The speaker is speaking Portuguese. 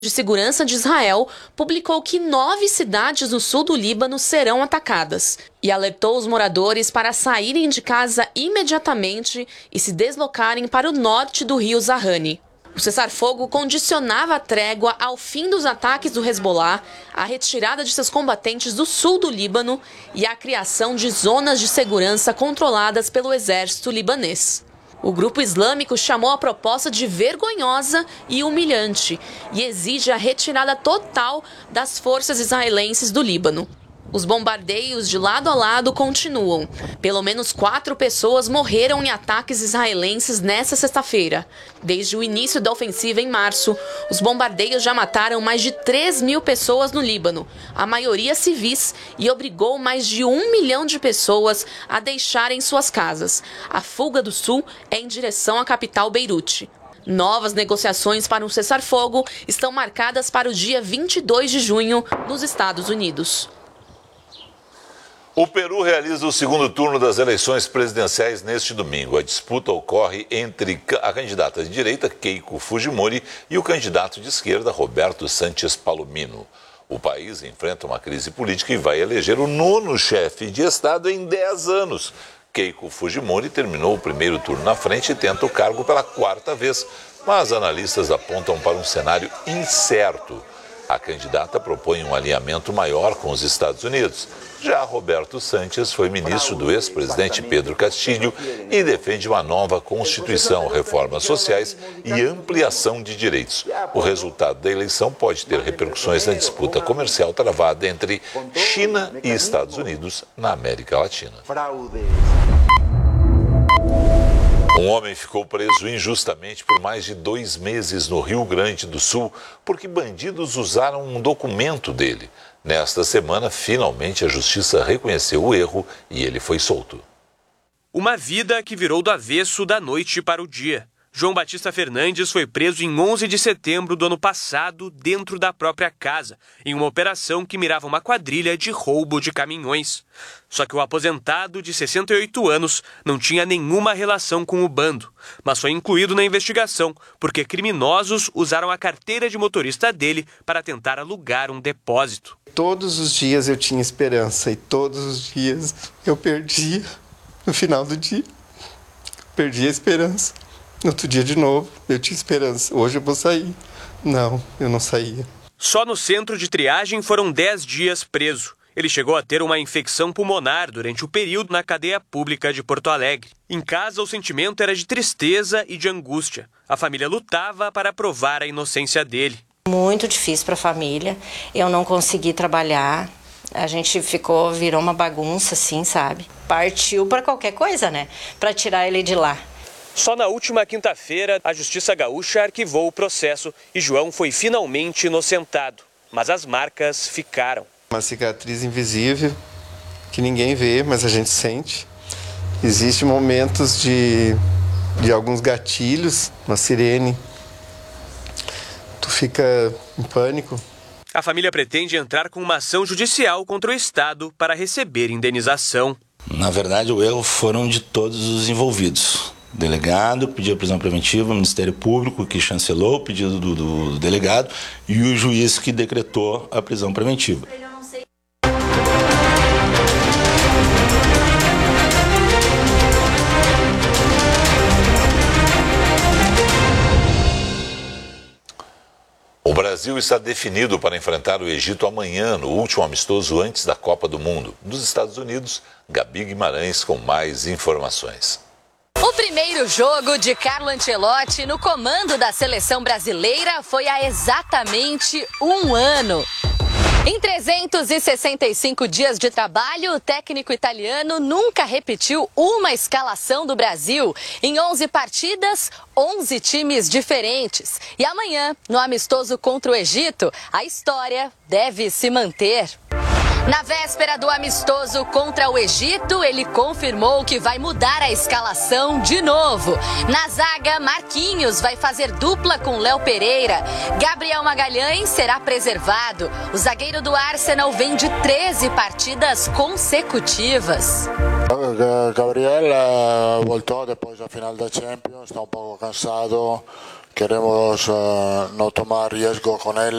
de Segurança de Israel publicou que 9 cidades no sul do Líbano serão atacadas e alertou os moradores para saírem de casa imediatamente e se deslocarem para o norte do rio Zahani. O cessar-fogo condicionava a trégua ao fim dos ataques do Hezbollah, a retirada de seus combatentes do sul do Líbano e a criação de zonas de segurança controladas pelo exército libanês. O grupo islâmico chamou a proposta de vergonhosa e humilhante e exige a retirada total das forças israelenses do Líbano. Os bombardeios de lado a lado continuam. Pelo menos 4 pessoas morreram em ataques israelenses nesta sexta-feira. Desde o início da ofensiva em março, os bombardeios já mataram mais de 3.000 pessoas no Líbano, a maioria civis, e obrigou mais de 1 milhão de pessoas a deixarem suas casas. A fuga do sul é em direção à capital Beirute. Novas negociações para um cessar-fogo estão marcadas para o dia 22 de junho nos Estados Unidos. O Peru realiza o segundo turno das eleições presidenciais neste domingo. A disputa ocorre entre a candidata de direita, Keiko Fujimori, e o candidato de esquerda, Roberto Sánchez Palomino. O país enfrenta uma crise política e vai eleger o 9º chefe de Estado em 10 anos. Keiko Fujimori terminou o primeiro turno na frente e tenta o cargo pela 4ª vez, mas analistas apontam para um cenário incerto. A candidata propõe um alinhamento maior com os Estados Unidos. Já Roberto Sánchez foi ministro do ex-presidente Pedro Castilho e defende uma nova Constituição, reformas sociais e ampliação de direitos. O resultado da eleição pode ter repercussões na disputa comercial travada entre China e Estados Unidos na América Latina. Um homem ficou preso injustamente por mais de 2 meses no Rio Grande do Sul porque bandidos usaram um documento dele. Nesta semana, finalmente a justiça reconheceu o erro e ele foi solto. Uma vida que virou do avesso da noite para o dia. João Batista Fernandes foi preso em 11 de setembro do ano passado, dentro da própria casa, em uma operação que mirava uma quadrilha de roubo de caminhões. Só que o aposentado, de 68 anos, não tinha nenhuma relação com o bando, mas foi incluído na investigação porque criminosos usaram a carteira de motorista dele para tentar alugar um depósito. Todos os dias eu tinha esperança e todos os dias eu perdia no final do dia. Perdi a esperança. No outro dia de novo, eu tinha esperança. Hoje eu vou sair. Não, eu não saía. Só no centro de triagem foram 10 dias preso. Ele chegou a ter uma infecção pulmonar durante o período na cadeia pública de Porto Alegre. Em casa, o sentimento era de tristeza e de angústia. A família lutava para provar a inocência dele. Muito difícil para a família. Eu não consegui trabalhar. A gente virou uma bagunça, assim, sabe? Partiu para qualquer coisa, né? Para tirar ele de lá. Só na última quinta-feira, a Justiça Gaúcha arquivou o processo e João foi finalmente inocentado. Mas as marcas ficaram. Uma cicatriz invisível, que ninguém vê, mas a gente sente. Existem momentos de alguns gatilhos, uma sirene. Tu fica em pânico. A família pretende entrar com uma ação judicial contra o Estado para receber indenização. Na verdade, o erro foram de todos os envolvidos. O delegado pediu a prisão preventiva, o Ministério Público que chancelou o pedido do delegado e o juiz que decretou a prisão preventiva. O Brasil está definido para enfrentar o Egito amanhã, no último amistoso antes da Copa do Mundo. Dos Estados Unidos, Gabi Guimarães com mais informações. O primeiro jogo de Carlo Ancelotti no comando da seleção brasileira foi há exatamente 1 ano. Em 365 dias de trabalho, o técnico italiano nunca repetiu uma escalação do Brasil. Em 11 partidas, 11 times diferentes. E amanhã, no amistoso contra o Egito, a história deve se manter. Na véspera do amistoso contra o Egito, ele confirmou que vai mudar a escalação de novo. Na zaga, Marquinhos vai fazer dupla com Léo Pereira. Gabriel Magalhães será preservado. O zagueiro do Arsenal vem de 13 partidas consecutivas. Gabriel voltou depois da final da Champions, está um pouco cansado. Queremos no tomar riesgo con él.